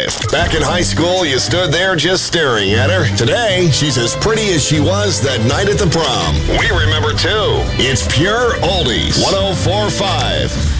Swift. Back in high school, you stood there just staring at her. Today, she's as pretty as she was that night at the prom. We remember too. It's Pure Oldies 104.5.